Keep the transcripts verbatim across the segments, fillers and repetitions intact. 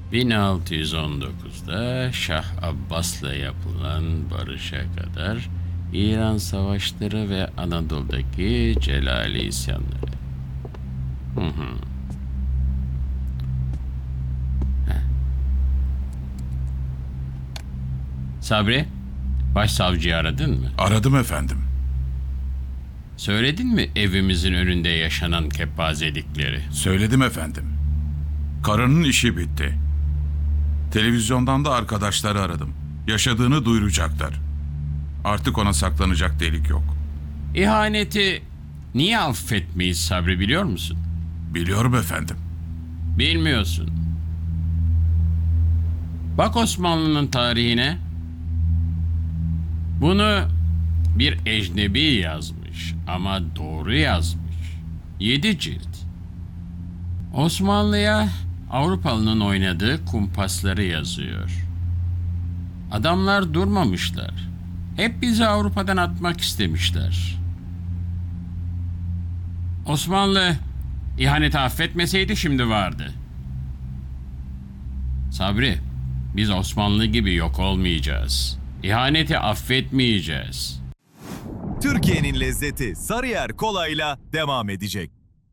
bin altı yüz on dokuzda Şah Abbas'la yapılan barışa kadar İran savaşları ve Anadolu'daki Celali isyanları. Hı hı. Heh. Sabri, başsavcıyı aradın mı? Aradım efendim. Söyledin mi evimizin önünde yaşanan kepazelikleri? Söyledim efendim. Karının işi bitti. Televizyondan da arkadaşları aradım. Yaşadığını duyuracaklar. Artık ona saklanacak delik yok. İhaneti niye affetmeyiz Sabri, biliyor musun? Biliyorum efendim. Bilmiyorsun. Bak Osmanlı'nın tarihine. Bunu bir ecnebi yazmış ama doğru yazmış. Yedi cilt. Osmanlı'ya Avrupalı'nın oynadığı kumpasları yazıyor. Adamlar durmamışlar. Hep bizi Avrupa'dan atmak istemişler. Osmanlı ihaneti affetmeseydi şimdi vardı. Sabri, biz Osmanlı gibi yok olmayacağız. İhaneti affetmeyeceğiz. Türkiye'nin lezzeti Sarıyer Kolay'la devam edecek.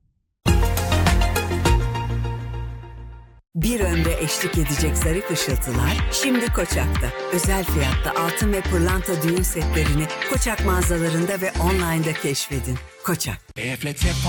Bir ömre eşlik edecek zarif ışıltılar şimdi Koçak'ta. Özel fiyatta altın ve pırlanta düğün setlerini Koçak mağazalarında ve online'da keşfedin. Koçak.